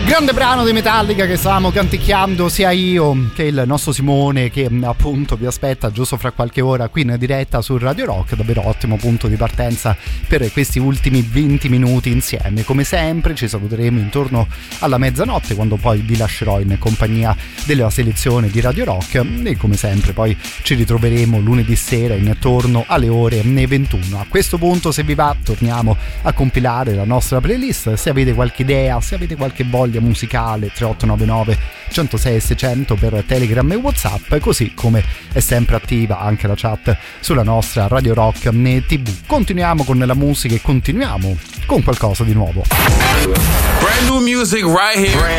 Grande brano di Metallica che stavamo canticchiando sia io che il nostro Simone, che appunto vi aspetta giusto fra qualche ora qui in diretta su Radio Rock. Davvero ottimo punto di partenza per questi ultimi 20 minuti insieme. Come sempre ci saluteremo intorno alla mezzanotte, quando poi vi lascerò in compagnia della selezione di Radio Rock, e come sempre poi ci ritroveremo lunedì sera intorno alle ore 21. A questo punto, se vi va, torniamo a compilare la nostra playlist. Se avete qualche idea, se avete qualche voglia musicale, 3899 106 600 per Telegram e WhatsApp, così come è sempre attiva anche la chat sulla nostra Radio Rock TV. Continuiamo con la musica e continuiamo con qualcosa di nuovo. Brand new music right here.